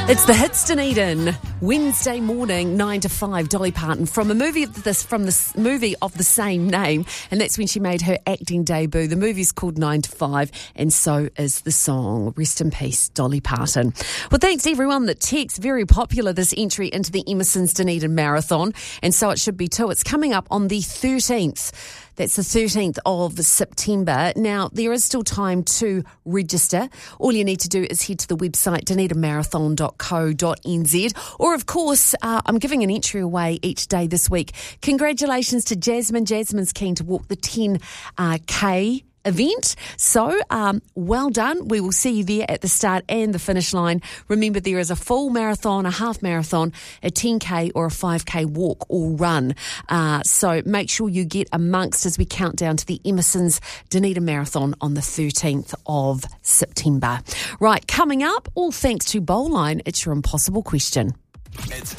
It's the Hits Dunedin, Wednesday morning, 9 to 5, Dolly Parton from the movie of the same name, and that's when she made her acting debut. The movie's called 9 to 5, and so is the song. Rest in peace, Dolly Parton. Well, thanks to everyone that texts. Very popular, this entry into the Emerson's Dunedin Marathon, and so it should be too. It's coming up on the 13th. That's the 13th of September. Now, there is still time to register. All you need to do is head to the website dunedinmarathon.co.nz. Or, of course, I'm giving an entry away each day this week. Congratulations to Jasmine. Jasmine's keen to walk the 10K event. So, well done. We will see you there at the start and the finish line. Remember, there is a full marathon, a half marathon, a 10K or a 5K walk or run. So make sure you get amongst as we count down to the Emerson's Dunedin Marathon on the 13th of September. Right, coming up, all thanks to Bowline, it's your impossible question. It's